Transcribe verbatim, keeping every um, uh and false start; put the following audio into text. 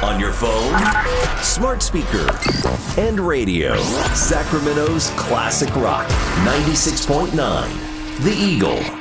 On your phone, smart speaker, and radio. Sacramento's classic rock, ninety-six point nine. The Eagle.